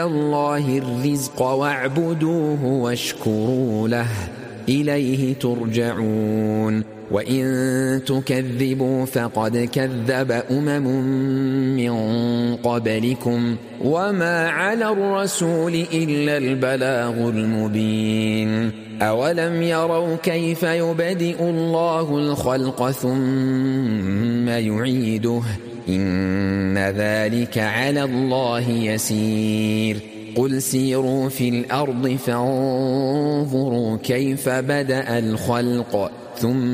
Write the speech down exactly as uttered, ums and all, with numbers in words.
الله الرزق واعبدوه واشكروا له إليه ترجعون وإن تكذبوا فقد كذب أمم من قبلكم وما على الرسول إلا البلاغ المبين أولم يروا كيف يبدئ الله الخلق ثم يعيده إن ذلك على الله يسير قل سيروا في الأرض فانظروا كيف بدأ الخلق ثم